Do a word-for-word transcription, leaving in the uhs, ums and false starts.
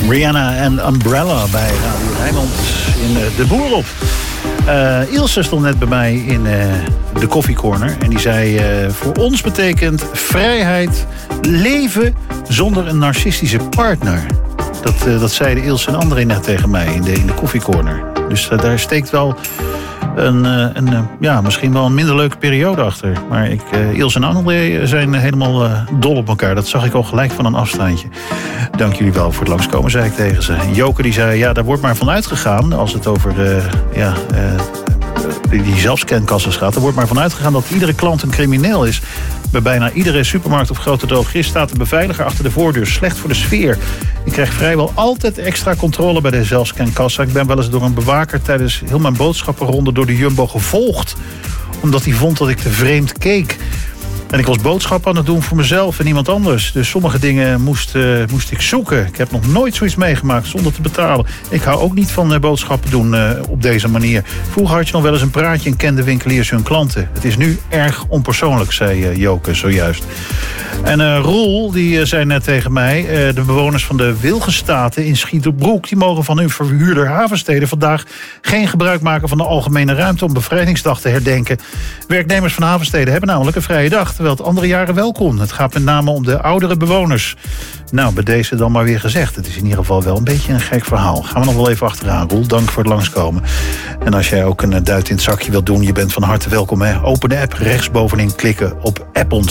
Rihanna en Umbrella bij Radio Rijnmond in uh, De Boer op. Uh, Ilse stond net bij mij in uh, de koffiecorner. En die zei, uh, voor ons betekent vrijheid leven zonder een narcistische partner. Dat, uh, dat zeiden Ilse en André net tegen mij in de, in de koffiecorner. Dus uh, daar steekt wel een, uh, een uh, ja, misschien wel een minder leuke periode achter. Maar ik, uh, Ilse en André zijn helemaal uh, dol op elkaar. Dat zag ik al gelijk van een afstandje. Dank jullie wel voor het langskomen, zei ik tegen ze. Joke die zei, ja, daar wordt maar van uitgegaan als het over uh, ja, uh, die, die zelfscankassen gaat. Er wordt maar van uitgegaan dat iedere klant een crimineel is. Bij bijna iedere supermarkt of grote drogist staat de beveiliger achter de voordeur. Slecht voor de sfeer. Ik krijg vrijwel altijd extra controle bij de zelfscankassa. Ik ben wel eens door een bewaker tijdens heel mijn boodschappenronde door de Jumbo gevolgd. Omdat hij vond dat ik te vreemd keek. En ik was boodschappen aan het doen voor mezelf en iemand anders. Dus sommige dingen moest, uh, moest ik zoeken. Ik heb nog nooit zoiets meegemaakt zonder te betalen. Ik hou ook niet van uh, boodschappen doen uh, op deze manier. Vroeger had je nog wel eens een praatje en kende winkeliers hun klanten. Het is nu erg onpersoonlijk, zei uh, Joke zojuist. En uh, Roel, die uh, zei net tegen mij, Uh, de bewoners van de Wilgenstaten in Schiederbroek, die mogen van hun verhuurder Havensteden vandaag geen gebruik maken van de algemene ruimte om Bevrijdingsdag te herdenken. Werknemers van Havensteden hebben namelijk een vrije dag, terwijl het andere jaren wel kon. Het gaat met name om de oudere bewoners. Nou, bij deze dan maar weer gezegd. Het is in ieder geval wel een beetje een gek verhaal. Gaan we nog wel even achteraan, Roel. Dank voor het langskomen. En als jij ook een duit in het zakje wilt doen, je bent van harte welkom. Hè? Open de app, rechtsbovenin klikken op app ons.